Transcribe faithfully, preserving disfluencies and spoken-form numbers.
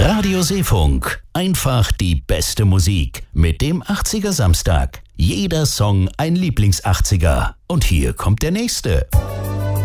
Radio Seefunk. Einfach die beste Musik. Mit dem achtziger Samstag. Jeder Song ein Lieblings-achtziger. Und hier kommt der nächste.